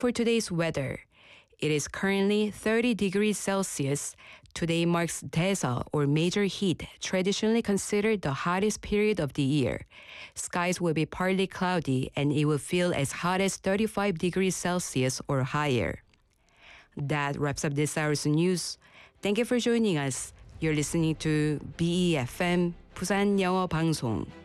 For today's weather, it is currently 30 degrees Celsius. Today marks Daesa, or major heat, traditionally considered the hottest period of the year. Skies will be partly cloudy and it will feel as hot as 35 degrees Celsius or higher. That wraps up this hour's news. Thank you for joining us. You're listening to BEFM 부산 영어 방송.